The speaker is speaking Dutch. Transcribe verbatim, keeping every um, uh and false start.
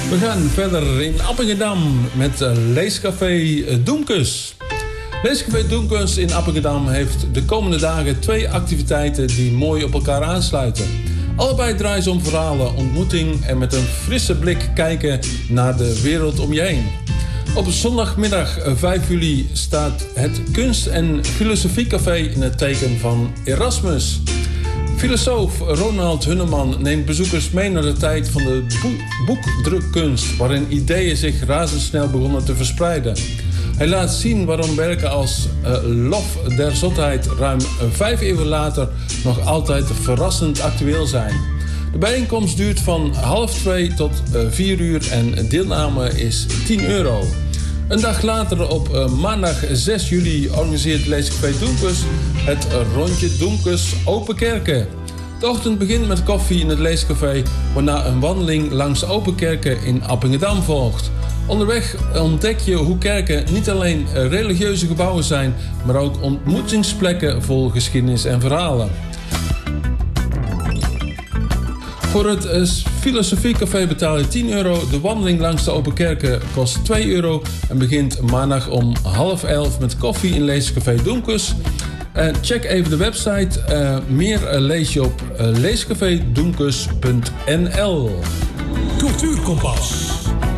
We gaan verder in Appingedam met Leescafé Doemkes. Leescafé Doemkes in Appingedam heeft de komende dagen twee activiteiten die mooi op elkaar aansluiten. Allebei draaien ze om verhalen, ontmoeting en met een frisse blik kijken naar de wereld om je heen. Op zondagmiddag vijf juli staat het Kunst- en Filosofiecafé in het teken van Erasmus. Filosoof Ronald Hunneman neemt bezoekers mee naar de tijd van de boek- boekdrukkunst, waarin ideeën zich razendsnel begonnen te verspreiden. Hij laat zien waarom werken als uh, Lof der Zotheid ruim vijf eeuwen later nog altijd verrassend actueel zijn. De bijeenkomst duurt van half twee tot uh, vier uur en deelname is tien euro. Een dag later op uh, maandag zes juli organiseert Leescafé Doemkes het rondje Doemkes Open Kerken. De ochtend begint met koffie in het Leescafé, waarna een wandeling langs Open Kerken in Appingedam volgt. Onderweg ontdek je hoe kerken niet alleen religieuze gebouwen zijn, maar ook ontmoetingsplekken vol geschiedenis en verhalen. Voor het Filosofiecafé betaal je tien euro. De wandeling langs de Open Kerken kost twee euro en begint maandag om half elf met koffie in Leescafé Doemkes. Uh, check even de website. Uh, meer uh, lees je op uh, leescafé doemkes punt n l. Cultuurkompas.